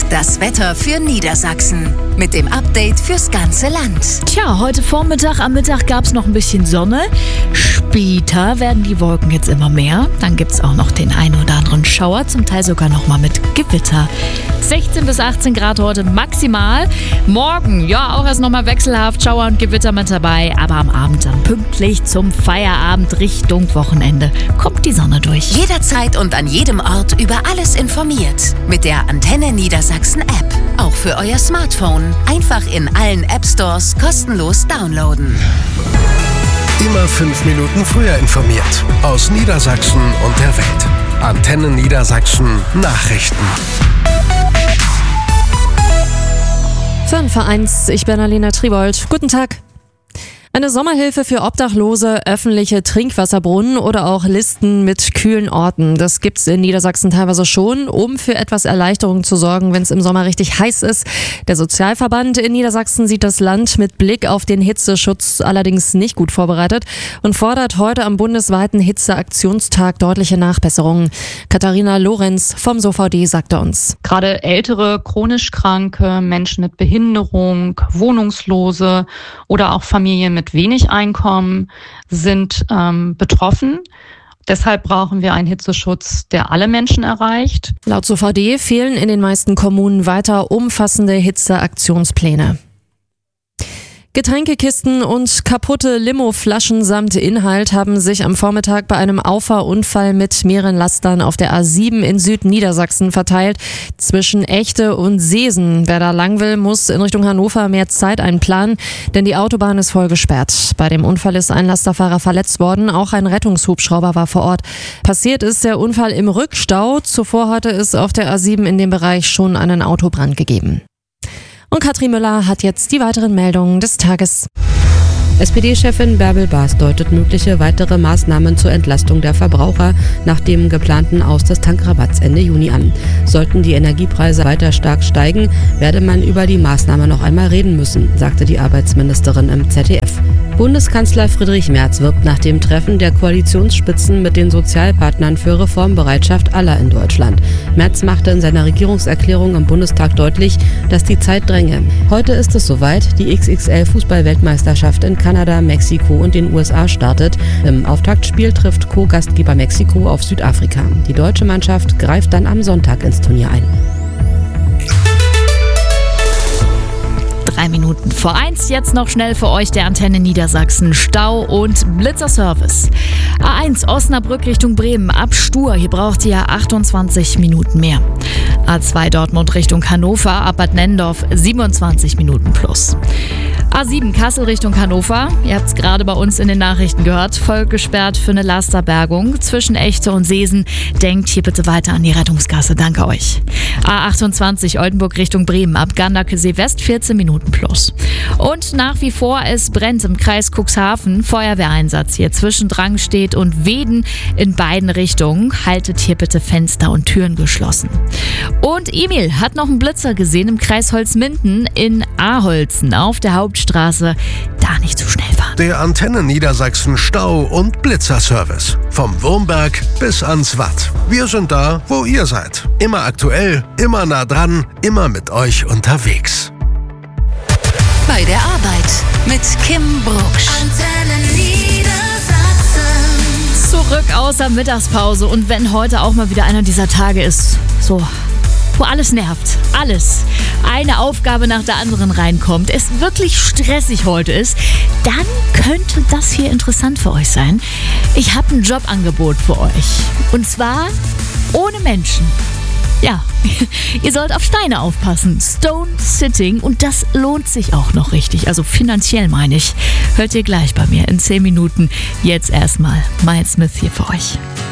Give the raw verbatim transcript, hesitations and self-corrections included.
Das Wetter für Niedersachsen mit dem Update fürs ganze Land. Tja, heute Vormittag, am Mittag gab es noch ein bisschen Sonne. Später werden die Wolken jetzt immer mehr. Dann gibt es auch noch den einen oder anderen Schauer, zum Teil sogar noch mal mit Gewitter. sechzehn bis achtzehn Grad heute maximal. Morgen, ja, auch erst noch mal wechselhaft, Schauer und Gewitter mit dabei. Aber am Abend dann pünktlich zum Feierabend Richtung Wochenende kommt die Sonne durch. Jederzeit und an jedem Ort über alles informiert. Mit der Antenne Niedersachsen App. Auch für euer Smartphone. Einfach in allen App Stores kostenlos downloaden. Immer fünf Minuten früher informiert. Aus Niedersachsen und der Welt. Antenne Niedersachsen Nachrichten. fünf vor eins, ich bin Alina Tribold. Guten Tag. Eine Sommerhilfe für Obdachlose, öffentliche Trinkwasserbrunnen oder auch Listen mit kühlen Orten. Das gibt's in Niedersachsen teilweise schon, um für etwas Erleichterung zu sorgen, wenn es im Sommer richtig heiß ist. Der Sozialverband in Niedersachsen sieht das Land mit Blick auf den Hitzeschutz allerdings nicht gut vorbereitet und fordert heute am bundesweiten Hitzeaktionstag deutliche Nachbesserungen. Katharina Lorenz vom S O V D sagte uns. Gerade ältere, chronisch Kranke, Menschen mit Behinderung, Wohnungslose oder auch Familien mit wenig Einkommen sind ähm, betroffen. Deshalb brauchen wir einen Hitzeschutz, der alle Menschen erreicht. Laut S O V D fehlen in den meisten Kommunen weiter umfassende Hitzeaktionspläne. Getränkekisten und kaputte Limoflaschen samt Inhalt haben sich am Vormittag bei einem Auffahrunfall mit mehreren Lastern auf der A sieben in Südniedersachsen verteilt, zwischen Echte und Seesen. Wer da lang will, muss in Richtung Hannover mehr Zeit einplanen, denn die Autobahn ist voll gesperrt. Bei dem Unfall ist ein Lasterfahrer verletzt worden, auch ein Rettungshubschrauber war vor Ort. Passiert ist der Unfall im Rückstau. Zuvor hatte es auf der A sieben in dem Bereich schon einen Autobrand gegeben. Und Katrin Müller hat jetzt die weiteren Meldungen des Tages. S P D-Chefin Bärbel Baas deutet mögliche weitere Maßnahmen zur Entlastung der Verbraucher nach dem geplanten Aus des Tankrabatts Ende Juni an. Sollten die Energiepreise weiter stark steigen, werde man über die Maßnahme noch einmal reden müssen, sagte die Arbeitsministerin im Z D F. Bundeskanzler Friedrich Merz wirbt nach dem Treffen der Koalitionsspitzen mit den Sozialpartnern für Reformbereitschaft aller in Deutschland. Merz machte in seiner Regierungserklärung im Bundestag deutlich, dass die Zeit dränge. Heute ist es soweit, die X X L-Fußball-Weltmeisterschaft in Kanada, Mexiko und den U S A startet. Im Auftaktspiel trifft Co-Gastgeber Mexiko auf Südafrika. Die deutsche Mannschaft greift dann am Sonntag ins Turnier ein. Drei Minuten vor eins, jetzt noch schnell für euch der Antenne Niedersachsen Stau- und Blitzerservice. A eins Osnabrück Richtung Bremen ab Stur, hier braucht ihr achtundzwanzig Minuten mehr. A zwei Dortmund Richtung Hannover ab Bad Nennendorf siebenundzwanzig Minuten plus. A sieben Kassel Richtung Hannover, ihr habt es gerade bei uns in den Nachrichten gehört, voll gesperrt für eine Lasterbergung zwischen Echte und Seesen. Denkt hier bitte weiter an die Rettungsgasse, danke euch. A achtundzwanzig Oldenburg Richtung Bremen ab Gandakesee West vierzehn Minuten plus. Und nach wie vor, es brennt im Kreis Cuxhaven, Feuerwehreinsatz hier zwischen Drangstedt und Weeden in beiden Richtungen. Haltet hier bitte Fenster und Türen geschlossen. Und Emil hat noch einen Blitzer gesehen im Kreis Holzminden in Aholzen auf der Hauptstraße. Da nicht zu schnell fahren. Der Antenne Niedersachsen Stau- und Blitzerservice. Vom Wurmberg bis ans Watt. Wir sind da, wo ihr seid. Immer aktuell, immer nah dran, immer mit euch unterwegs. Bei der Arbeit mit Kim Brucksch. Antenne Niedersachsen. Zurück aus der Mittagspause. Und wenn heute auch mal wieder einer dieser Tage ist, so, wo alles nervt, alles, eine Aufgabe nach der anderen reinkommt, es wirklich stressig heute ist, dann könnte das hier interessant für euch sein. Ich habe ein Jobangebot für euch. Und zwar ohne Menschen. Ja, ihr sollt auf Steine aufpassen. Stone Sitting, und das lohnt sich auch noch richtig. Also finanziell meine ich. Hört ihr gleich bei mir in zehn Minuten. Jetzt erstmal Miles Smith hier für euch.